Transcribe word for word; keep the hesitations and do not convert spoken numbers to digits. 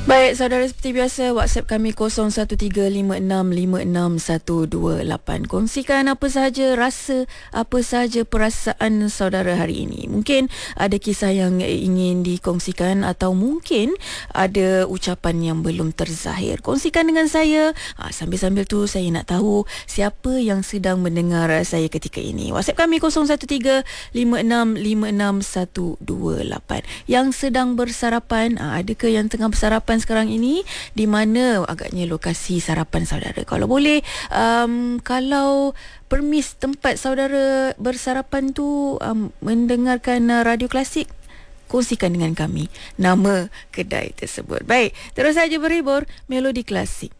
Baik, saudara, seperti biasa WhatsApp kami kosong satu tiga lima enam lima enam satu dua lapan. Kongsikan apa sahaja rasa, apa sahaja perasaan saudara hari ini. Mungkin ada kisah yang ingin dikongsikan atau mungkin ada ucapan yang belum terzahir. Kongsikan dengan saya. Ha, sambil-sambil tu saya nak tahu siapa yang sedang mendengar saya ketika ini. WhatsApp kami kosong satu tiga lima enam lima enam satu dua lapan. Yang sedang bersarapan, ha, adakah yang tengah bersarapan sekarang ini? Di mana agaknya lokasi sarapan saudara? Kalau boleh, um, kalau permis tempat saudara bersarapan tu um, mendengarkan uh, radio klasik, kongsikan dengan kami nama kedai tersebut. Baik, terus saja berhibur melodi klasik.